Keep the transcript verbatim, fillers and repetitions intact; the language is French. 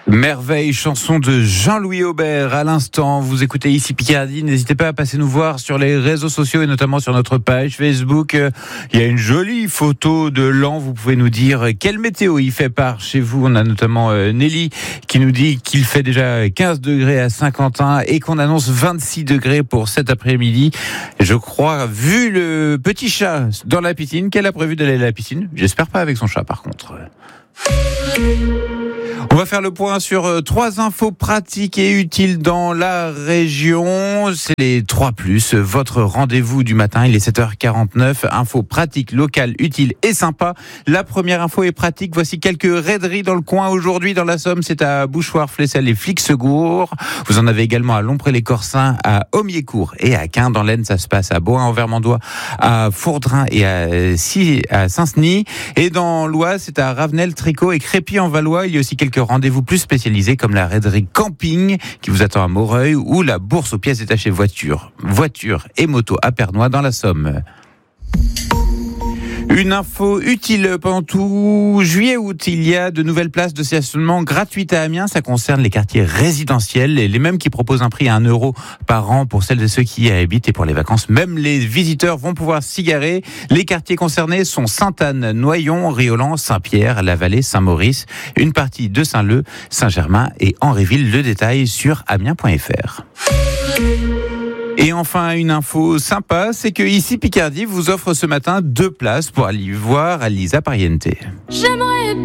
Merveille, chanson de Jean-Louis Aubert à l'instant. Vous écoutez ici Picardie. N'hésitez pas à passer nous voir sur les réseaux sociaux et notamment sur notre page Facebook. Il y a une jolie photo de l'an. Vous pouvez nous dire quelle météo il fait par chez vous. On a notamment Nelly qui nous dit qu'il fait déjà quinze degrés à Saint-Quentin et qu'on annonce vingt-six degrés pour cet après-midi. Je crois, vu le petit chat dans la piscine, qu'elle a prévu d'aller à la piscine. J'espère pas avec son chat par contre. On va faire le point sur trois infos pratiques et utiles dans la région. C'est les trois plus, votre rendez-vous du matin. Il est sept heures quarante-neuf. Infos pratiques, locales, utiles et sympas. La première info est pratique. Voici quelques raideries dans le coin. Aujourd'hui, dans la Somme, c'est à Bouchoir, Flesselles et Flixegourt. Vous en avez également à Lompré-les-Corsins, à Hommiécourt et à Caen. Dans l'Aisne, ça se passe à Bohain-en-Vermandois, à Fourdrin et à, à Saint-Senis. Et dans l'Oise, c'est à Ravenel, Tricot et Crépy-en-Valois. Il y a aussi quelques rendez-vous plus spécialisés comme la raiderie Camping qui vous attend à Moreuil ou la bourse aux pièces détachées voitures, voitures et motos à Pernois dans la Somme. Une info utile pendant tout juillet-août, il y a de nouvelles places de stationnement gratuites à Amiens. Ça concerne les quartiers résidentiels et les mêmes qui proposent un prix à un euro par an pour celles et ceux qui y habitent. Et pour les vacances, même les visiteurs vont pouvoir s'y garer. Les quartiers concernés sont Sainte-Anne, Noyon, Riolan, Saint-Pierre, La Vallée, Saint-Maurice, une partie de Saint-Leu, Saint-Germain et Henryville. Le détail sur amiens point f r. Et enfin, une info sympa, c'est que ici Picardie vous offre ce matin deux places pour aller voir Lisa Pariente. J'aimerais